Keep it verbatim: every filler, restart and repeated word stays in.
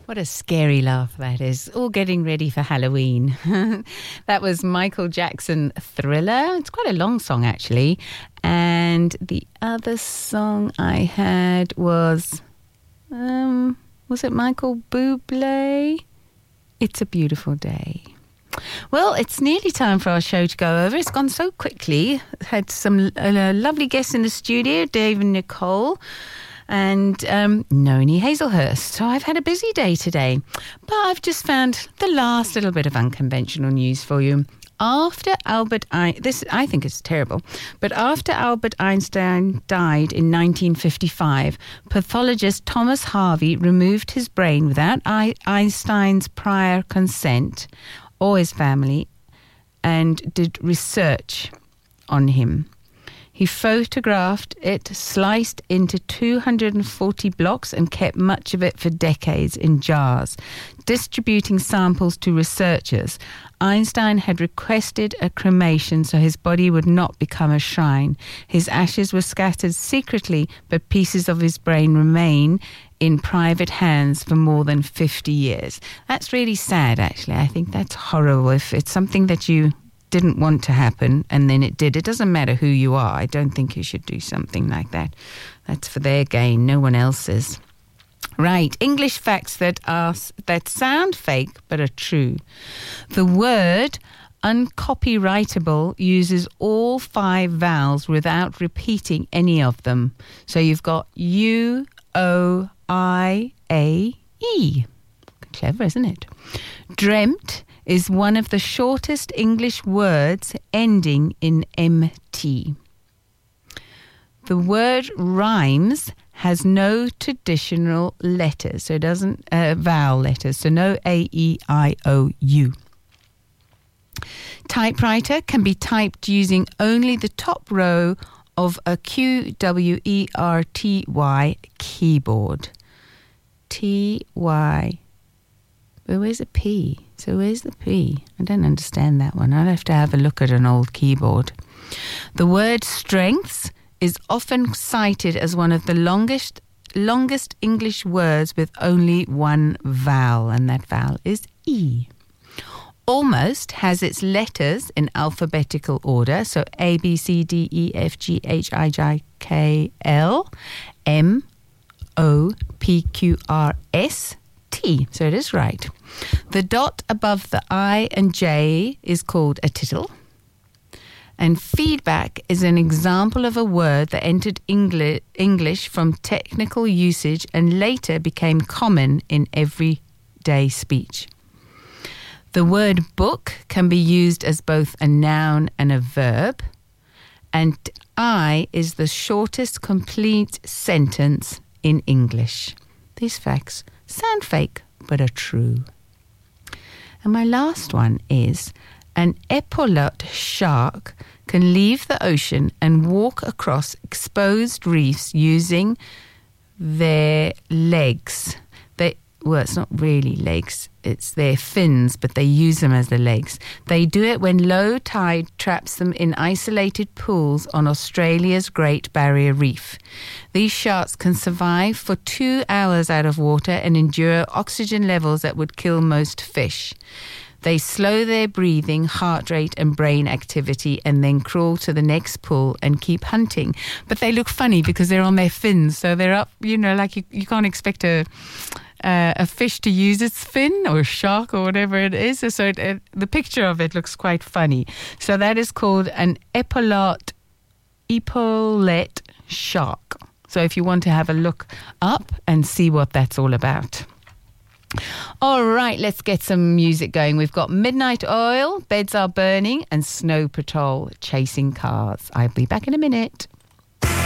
What a scary laugh that is. All getting ready for Halloween. That was Michael Jackson, Thriller. It's quite a long song, actually. And the other song I had was, um, was it Michael Bublé? It's a Beautiful Day. Well, it's nearly time for our show to go over. It's gone so quickly. Had some uh, lovely guests in the studio, Dave and Nicole, and um, Noni Hazelhurst. So I've had a busy day today, but I've just found the last little bit of unconventional news for you. After Albert Einstein, this I think is terrible, but after Albert Einstein died in nineteen fifty-five, pathologist Thomas Harvey removed his brain without I- Einstein's prior consent or his family and did research on him. He photographed it sliced into two hundred forty blocks and kept much of it for decades in jars, distributing samples to researchers. Einstein had requested a cremation so his body would not become a shrine. His ashes were scattered secretly, but pieces of his brain remain in private hands for more than fifty years. That's really sad, actually. I think that's horrible. If it's something that you didn't want to happen and then it did, it doesn't matter who you are. I don't think you should do something like that. That's for their gain, no one else's. Right, English facts that are that sound fake but are true. The word uncopyrightable uses all five vowels without repeating any of them. So you've got U, O, I, A, E. Clever, isn't it? Dreamt is one of the shortest English words ending in M T. The word rhymes has no traditional letters, so it doesn't, uh, vowel letters, so no A, E, I, O, U. Typewriter can be typed using only the top row of a Q W E R T Y keyboard. T Y. Well, where's the P? So where's the P? I don't understand that one. I'll have to have a look at an old keyboard. The word strengths is often cited as one of the longest longest English words with only one vowel, and that vowel is E. Almost has its letters in alphabetical order, so A, B, C, D, E, F, G, H, I, J, K, L, M, O, P, Q, R, S, T. So it is right. The dot above the I and J is called a tittle. And feedback is an example of a word that entered Engli- English from technical usage and later became common in everyday speech. The word book can be used as both a noun and a verb. And I is the shortest complete sentence in English. These facts sound fake, but are true. And my last one is, an epaulette shark can leave the ocean and walk across exposed reefs using their legs. They, well, it's not really legs, it's their fins, but they use them as the legs. They do it when low tide traps them in isolated pools on Australia's Great Barrier Reef. These sharks can survive for two hours out of water and endure oxygen levels that would kill most fish. They slow their breathing, heart rate and brain activity and then crawl to the next pool and keep hunting. But they look funny because they're on their fins, so they're up, you know, like you, you can't expect a uh, a fish to use its fin or a shark or whatever it is. So it, it, the picture of it looks quite funny. So that is called an epaulette, epaulette shark. So if you want to have a look up and see what that's all about. All right, let's get some music going. We've got Midnight Oil, Beds Are Burning, and Snow Patrol, Chasing Cars. I'll be back in a minute.